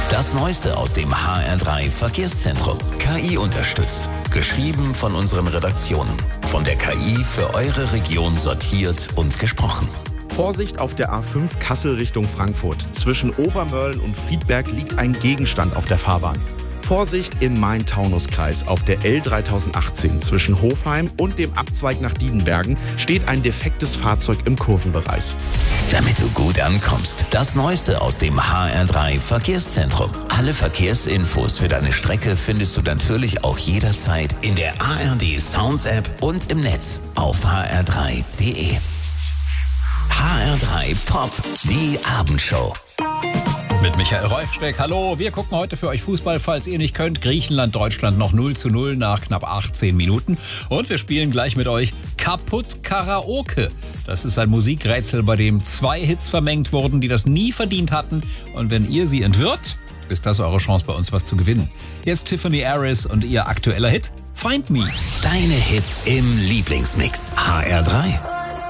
Das Neueste aus dem HR3 Verkehrszentrum. KI unterstützt. Geschrieben von unseren Redaktionen. Von der KI für eure Region sortiert und gesprochen. Vorsicht auf der A5 Kassel Richtung Frankfurt. Zwischen Obermörlen und Friedberg liegt ein Gegenstand auf der Fahrbahn. Vorsicht im Main-Taunus-Kreis. Auf der L3018 zwischen Hofheim und dem Abzweig nach Diedenbergen steht ein defektes Fahrzeug im Kurvenbereich. Damit du gut ankommst, das Neueste aus dem HR3 Verkehrszentrum. Alle Verkehrsinfos für deine Strecke findest du natürlich auch jederzeit in der ARD Sounds App und im Netz auf hr3.de. HR3 Pop, die Abendshow. Mit Michael Reufsteck. Hallo, wir gucken heute für euch Fußball, falls ihr nicht könnt. Griechenland, Deutschland noch 0:0 nach knapp 18 Minuten. Und wir spielen gleich mit euch Kaputt Karaoke. Das ist ein Musikrätsel, bei dem 2 Hits vermengt wurden, die das nie verdient hatten. Und wenn ihr sie entwirrt, ist das eure Chance, bei uns was zu gewinnen. Jetzt Tiffany Harris und ihr aktueller Hit Find Me. Deine Hits im Lieblingsmix. HR3.